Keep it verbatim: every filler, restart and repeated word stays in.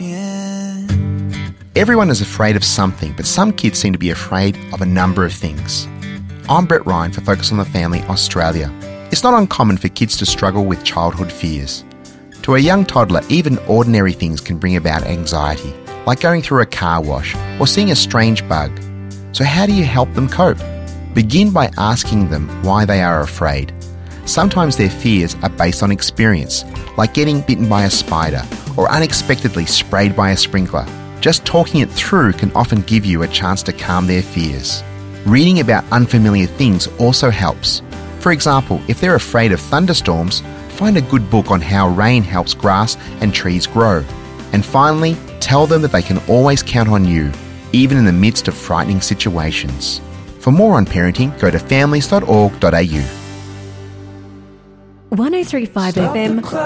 Everyone is afraid of something, but some kids seem to be afraid of a number of things. I'm Brett Ryan for Focus on the Family Australia. It's not uncommon for kids to struggle with childhood fears. To a young toddler, even ordinary things can bring about anxiety, like going through a car wash or seeing a strange bug. So how do you help them cope? Begin by asking them why they are afraid. Sometimes their fears are based on experience, like getting bitten by a spider or unexpectedly sprayed by a sprinkler. Just talking it through can often give you a chance to calm their fears. Reading about unfamiliar things also helps. For example, if they're afraid of thunderstorms, find a good book on how rain helps grass and trees grow. And finally, tell them that they can always count on you, even in the midst of frightening situations. For more on parenting, go to families dot org dot a u. one oh three point five F M